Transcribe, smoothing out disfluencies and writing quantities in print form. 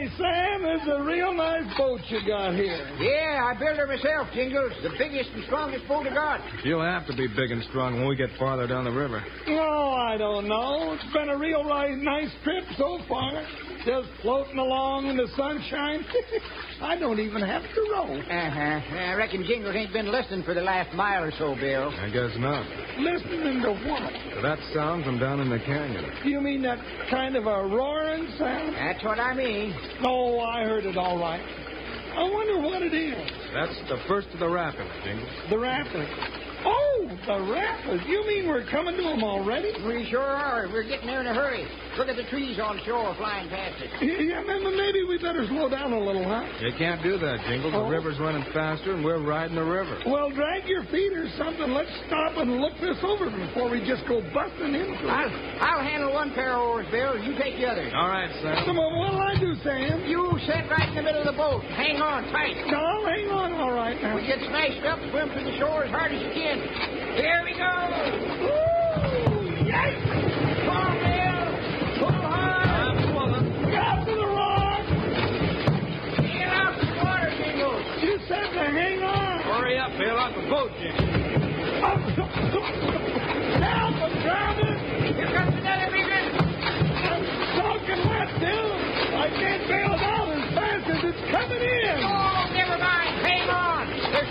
Say, Sam, it's a real nice boat you got here. Yeah, I built her myself, Jingles. The biggest and strongest boat I got. You'll have to be big and strong when we get farther down the river. Oh, I don't know. It's been a real nice trip so far. Just floating along in the sunshine. I don't even have to row. I reckon Jingles ain't been listening for the last mile or so, Bill. I guess not. Listening to what? That sound from down in the canyon. You mean that kind of a roaring sound? That's what I mean. Oh, I heard it all right. I wonder what it is. That's the first of the rapids, Jingles. The rapids. Oh, the rapids. You mean we're coming to them already? We sure are. We're getting there in a hurry. Look at the trees on shore flying past us. Yeah, maybe we better slow down a little, huh? You can't do that, Jingles. Oh. The river's running faster, and we're riding the river. Well, drag your feet or something. Let's stop and look this over before we just go busting into it. I'll handle one pair of oars, Bill. You take the other. All right, Sam. Come on, what'll I do, Sam? You sit right in the middle of the boat. Hang on tight. No, I'll hang on all right now. We get smashed up, swim to the shore as hard as you can. Here we go. Woo! Yes! Come on, Bill. Pull hard. I'm pulling. Out to the rock! Get out the water, Jingles. You said to hang on. Hurry up, Bill. Out the boat, Jingles. Up.